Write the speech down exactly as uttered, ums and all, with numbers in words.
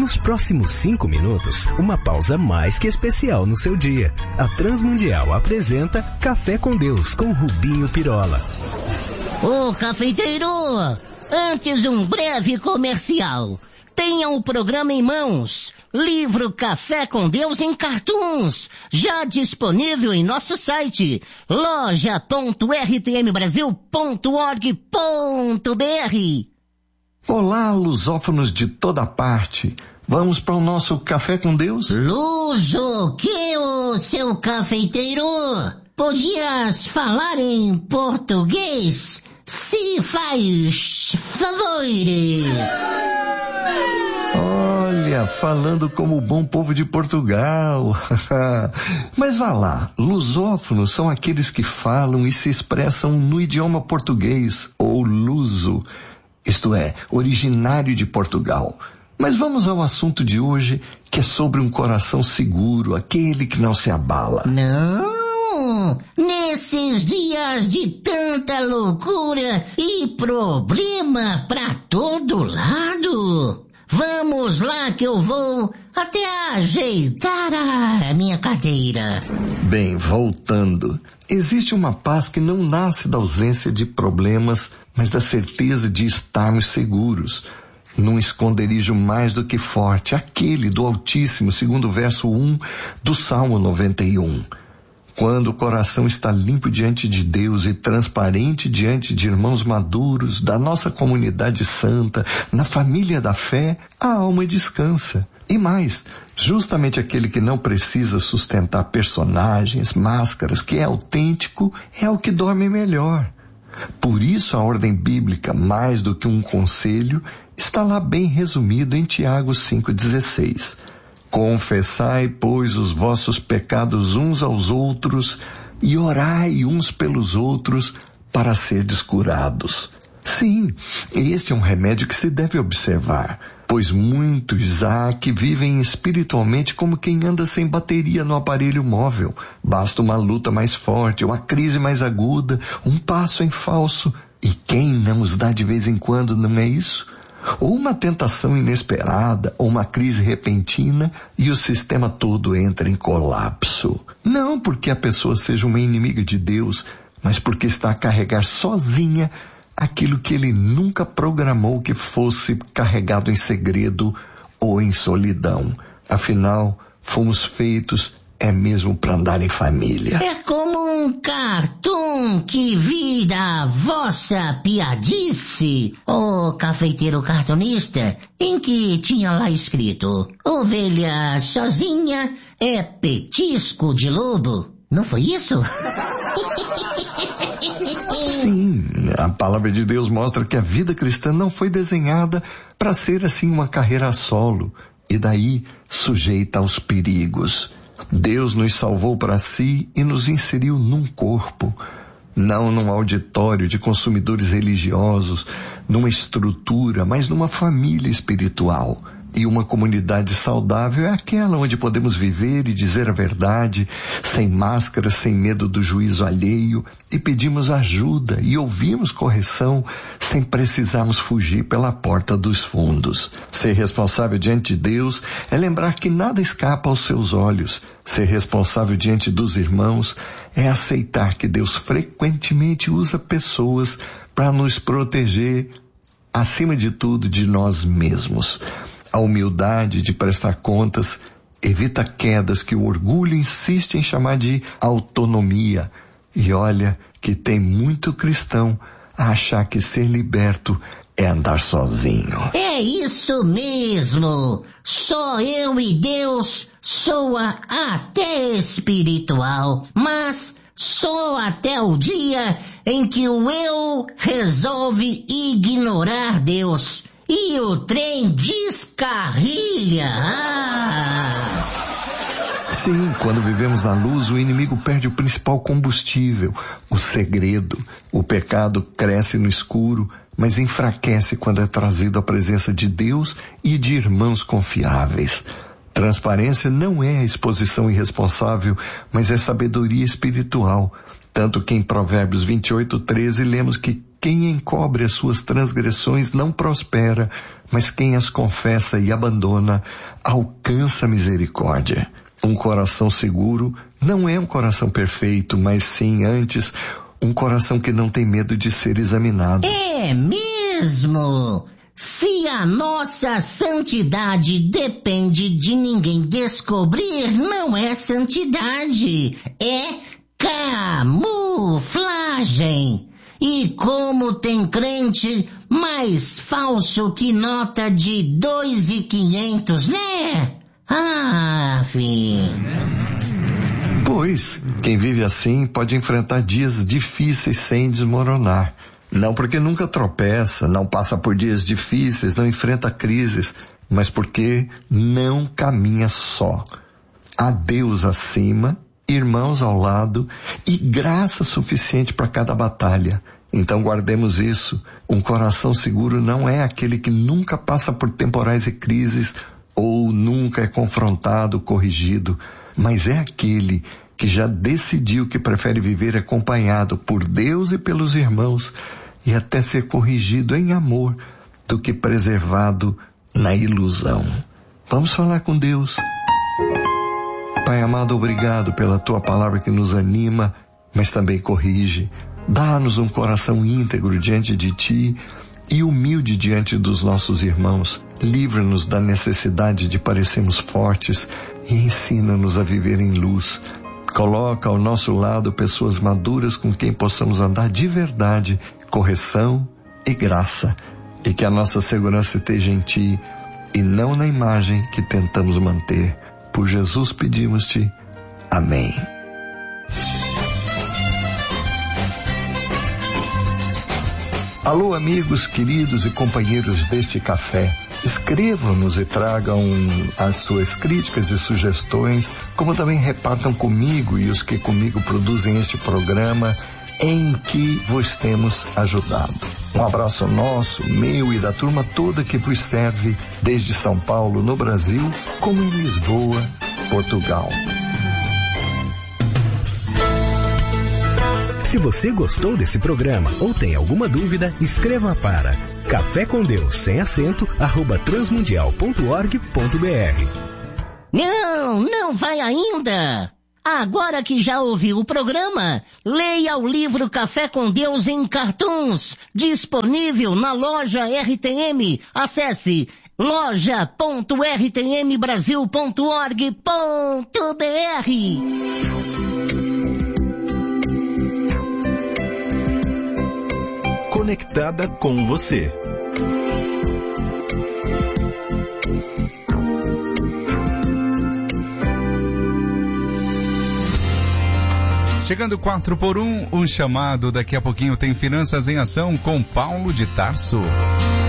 Nos próximos cinco minutos, uma pausa mais que especial no seu dia. A Transmundial apresenta Café com Deus, com Rubinho Pirola. Ô, cafeiteiro, antes um breve comercial. Tenha o programa em mãos. Livro Café com Deus em cartoons, já disponível em nosso site loja ponto r t m brasil ponto org ponto b r. Olá, lusófonos de toda parte. Vamos para o nosso Café com Deus? Luso, que o seu cafeiteiro? Podias falar em português? Se faz favor. Olha, falando como o bom povo de Portugal. Mas vá lá, lusófonos são aqueles que falam e se expressam no idioma português, ou luso, isto é, originário de Portugal. Mas vamos ao assunto de hoje, que é sobre um coração seguro, aquele que não se abala. Não, nesses dias de tanta loucura e problema pra todo lado. Vamos lá que eu vou até ajeitar a minha cadeira. Bem, voltando. Existe uma paz que não nasce da ausência de problemas, mas da certeza de estarmos seguros. Num esconderijo mais do que forte, aquele do Altíssimo, segundo o verso um do Salmo noventa e um. Quando o coração está limpo diante de Deus e transparente diante de irmãos maduros, da nossa comunidade santa, na família da fé, a alma descansa. E mais, justamente aquele que não precisa sustentar personagens, máscaras, que é autêntico, é o que dorme melhor. Por isso a ordem bíblica, mais do que um conselho, está lá bem resumido em Tiago cinco dezesseis. Confessai, pois, os vossos pecados uns aos outros e orai uns pelos outros para serdes curados. Sim, este é um remédio que se deve observar, pois muitos há que vivem espiritualmente como quem anda sem bateria no aparelho móvel. Basta uma luta mais forte, uma crise mais aguda, um passo em falso. E quem não os dá de vez em quando, não é isso? Ou uma tentação inesperada, ou uma crise repentina e o sistema todo entra em colapso. Não porque a pessoa seja uma inimiga de Deus, mas porque está a carregar sozinha aquilo que ele nunca programou que fosse carregado em segredo ou em solidão. Afinal, fomos feitos é mesmo para andar em família. É como um cartoon que vi da vossa piadice, ô cafeiteiro cartunista, em que tinha lá escrito: ovelha sozinha é petisco de lobo. Não foi isso? Sim, a palavra de Deus mostra que a vida cristã não foi desenhada para ser assim uma carreira a solo, e daí sujeita aos perigos. Deus nos salvou para si e nos inseriu num corpo, não num auditório de consumidores religiosos, numa estrutura, mas numa família espiritual. E uma comunidade saudável é aquela onde podemos viver e dizer a verdade, sem máscaras, sem medo do juízo alheio, e pedimos ajuda e ouvimos correção sem precisarmos fugir pela porta dos fundos. Ser responsável diante de Deus é lembrar que nada escapa aos seus olhos. Ser responsável diante dos irmãos é aceitar que Deus frequentemente usa pessoas para nos proteger, acima de tudo, de nós mesmos. A humildade de prestar contas evita quedas que o orgulho insiste em chamar de autonomia. E olha que tem muito cristão a achar que ser liberto é andar sozinho. É isso mesmo. Só eu e Deus soa até espiritual, mas só até o dia em que o eu resolve ignorar Deus. E o trem descarrilha. Ah! Sim, quando vivemos na luz, o inimigo perde o principal combustível, o segredo. O pecado cresce no escuro, mas enfraquece quando é trazido à presença de Deus e de irmãos confiáveis. Transparência não é a exposição irresponsável, mas é sabedoria espiritual. Tanto que em Provérbios vinte e oito, treze, lemos que quem encobre as suas transgressões não prospera, mas quem as confessa e abandona alcança misericórdia. Um coração seguro não é um coração perfeito, mas sim, antes, um coração que não tem medo de ser examinado. É mesmo! Se a nossa santidade depende de ninguém descobrir, não é santidade, é camuflagem. E como tem crente mais falso que nota de dois e quinhentos, né? Ah, filho. Pois, quem vive assim pode enfrentar dias difíceis sem desmoronar. Não porque nunca tropeça, não passa por dias difíceis, não enfrenta crises, mas porque não caminha só. Há Deus acima, irmãos ao lado e graça suficiente para cada batalha. Então guardemos isso. Um coração seguro não é aquele que nunca passa por temporais e crises ou nunca é confrontado, corrigido, mas é aquele que já decidiu que prefere viver acompanhado por Deus e pelos irmãos e até ser corrigido em amor do que preservado na ilusão. Vamos falar com Deus. Pai amado, obrigado pela tua palavra que nos anima, mas também corrige. Dá-nos um coração íntegro diante de ti e humilde diante dos nossos irmãos. Livra-nos da necessidade de parecermos fortes e ensina-nos a viver em luz. Coloca ao nosso lado pessoas maduras com quem possamos andar de verdade, correção e graça, e que a nossa segurança esteja em ti e não na imagem que tentamos manter. Por Jesus pedimos-te. Amém. Alô, amigos, queridos e companheiros deste café. Escrevam-nos e tragam as suas críticas e sugestões, como também repartam comigo e os que comigo produzem este programa em que vos temos ajudado. Um abraço nosso, meu e da turma toda que vos serve desde São Paulo, no Brasil, como em Lisboa, Portugal. Se você gostou desse programa ou tem alguma dúvida, escreva para café com Deus sem acento arroba transmundial ponto org ponto br. Não, não vai ainda! Agora que já ouviu o programa, leia o livro Café com Deus em Cartoons, disponível na loja R T M. Acesse loja ponto r t m brasil ponto org ponto br. Conectada com você. Chegando quatro por um, um chamado. Daqui a pouquinho tem Finanças em Ação com Paulo de Tarso.